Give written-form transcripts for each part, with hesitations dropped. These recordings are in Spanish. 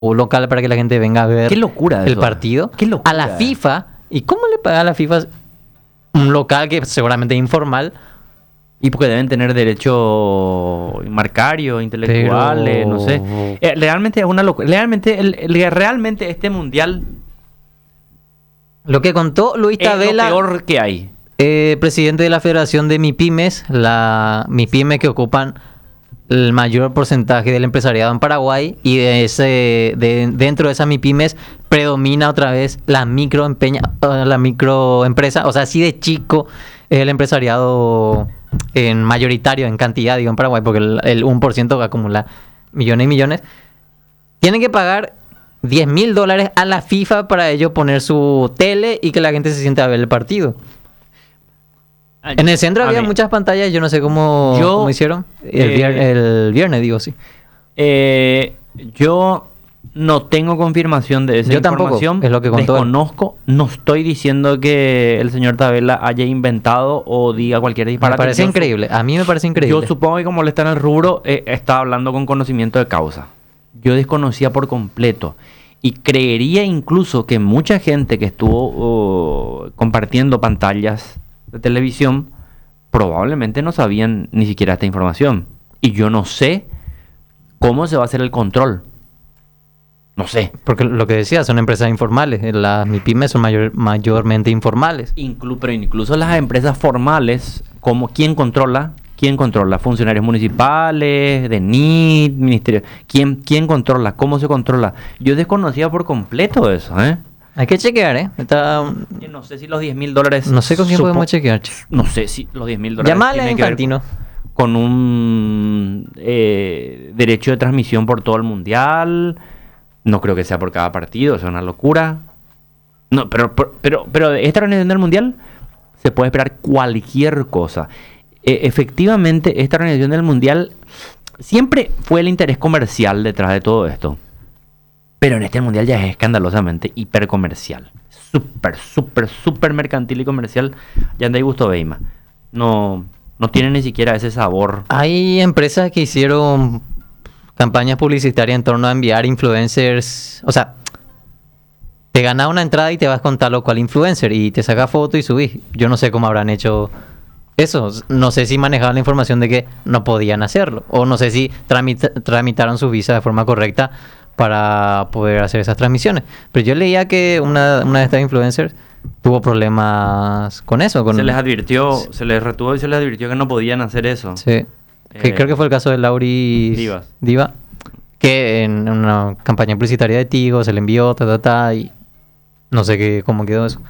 o local para que la gente venga a ver Qué locura el eso. partido. Qué locura. A la FIFA. ¿Y cómo le paga a la FIFA un local que seguramente es informal? Y porque deben tener derecho marcario, intelectuales, Pero- no sé. Realmente es una locura. Realmente este mundial Lo que contó Luis es lo Tabela, peor que hay. presidente de la Federación de MIPYMES, la MIPYMES que ocupan el mayor porcentaje del empresariado en Paraguay, y dentro de esas MIPYMES predomina otra vez la microempresa, o sea, así de chico es el empresariado en mayoritario, en cantidad, digo, en Paraguay, porque el 1% acumula millones y millones. Tienen que pagar $10,000 a la FIFA para ellos poner su tele y que la gente se siente a ver el partido. En el centro había muchas pantallas, yo no sé cómo hicieron. El viernes, digo, sí. Yo no tengo confirmación de esa Yo tampoco, información. es lo que contó él. Desconozco. No estoy diciendo que el señor Tabela haya inventado o diga cualquier disparate. Me parece increíble. A mí me parece increíble. Yo supongo que como le está en el rubro, está hablando con conocimiento de causa. Yo desconocía por completo. Y creería incluso que mucha gente que estuvo compartiendo pantallas de televisión probablemente no sabían ni siquiera esta información. Y yo no sé cómo se va a hacer el control. No sé. Porque lo que decía, son empresas informales. Las MIPYMES son mayormente informales. Pero incluso las empresas formales, ¿quién controla? ¿Quién controla? ¿Funcionarios municipales, de NIT, ministerio? ¿Quién controla? ¿Cómo se controla? Yo desconocía por completo eso, ¿eh? Hay que chequear, ¿eh? No sé si los $10,000... No sé con quién podemos chequear. No sé si los $10,000... Llamale a Infantino. Con un derecho de transmisión por todo el mundial. No creo que sea por cada partido, es una locura. No, pero de esta organización del mundial se puede esperar cualquier cosa. Efectivamente, esta organización del mundial siempre fue el interés comercial detrás de todo esto. Pero en este mundial ya es escandalosamente hipercomercial. Súper mercantil y comercial. Ya anda ahí Gusto Beima. No tiene ni siquiera ese sabor. Hay empresas que hicieron campañas publicitarias en torno a enviar influencers. O sea, te ganas una entrada y te vas con tal o cual influencer y te sacas foto y subís. Yo no sé cómo habrán hecho eso. No sé si manejaban la información de que no podían hacerlo. O no sé si tramitaron su visa de forma correcta para poder hacer esas transmisiones. Pero yo leía que una de estas influencers tuvo problemas con eso. Se les advirtió, se les retuvo y se les advirtió que no podían hacer eso. Sí. Creo que fue el caso de Lauris Diva, que en una campaña publicitaria de Tigo se le envió, y no sé cómo quedó eso.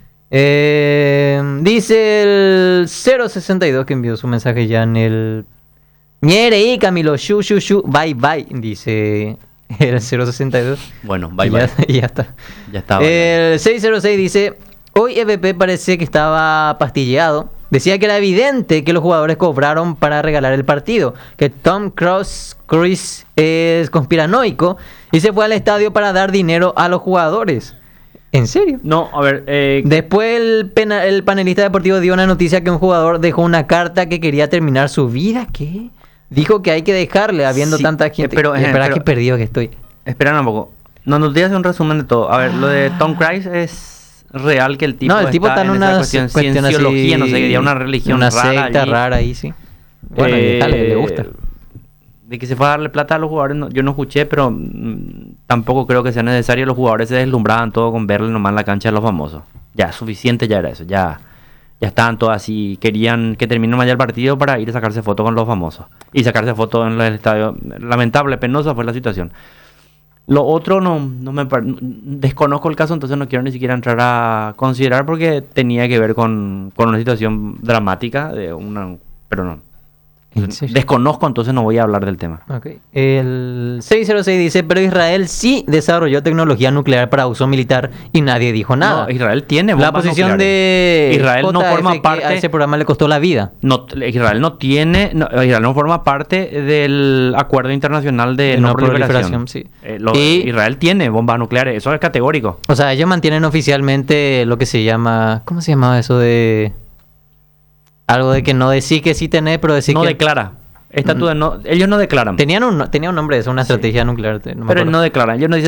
Dice el 062 que envió su mensaje ya en el... Miere y Camilo, bye bye, dice el 062. Bueno, bye bye. Ya está. Ya estaba. El 606 dice, hoy EVP parece que estaba pastilleado. Decía que era evidente que los jugadores cobraron para regalar el partido, que Tom Cruise es conspiranoico y se fue al estadio para dar dinero a los jugadores. ¿En serio? No, a ver... Después el panelista deportivo dio una noticia que un jugador dejó una carta que quería terminar su vida. ¿Qué? Dijo que hay que dejarle habiendo tanta gente. Espera que perdido que estoy. Espera un poco. No, nos digas un resumen de todo. A ver, lo de Tom Cruise es... real que el tipo está en una cuestión cienciología, no sé qué, una religión una rara. Una secta rara ahí, sí. Bueno, le gusta. De que se fue a darle plata a los jugadores, yo no escuché, pero tampoco creo que sea necesario. Los jugadores se deslumbraban todo con verle nomás en la cancha a los famosos. Ya, suficiente ya era eso. Ya estaban todos así. Querían que termine más ya el partido para ir a sacarse fotos con los famosos. Y sacarse fotos en el estadio. Lamentable, penosa fue la situación. Lo otro desconozco el caso, entonces no quiero ni siquiera entrar a considerar porque tenía que ver con una situación dramática pero no. Desconozco, entonces no voy a hablar del tema. Okay. El 606 dice, pero Israel sí desarrolló tecnología nuclear para uso militar y nadie dijo nada. No, Israel tiene bombas La posición nucleares. de Israel JF no forma parte... a ese programa le costó la vida. Israel no forma parte del acuerdo internacional de no proliferación. Sí. Israel tiene bombas nucleares, eso es categórico. O sea, ellos mantienen oficialmente lo que se llama... ¿Cómo se llamaba eso de...? Algo de que no decir que sí tenés, pero decir no que... declara. Ellos no declaran. Tenía un nombre de eso, una estrategia nuclear. No me Pero acuerdo. no declaran. Ellos no dicen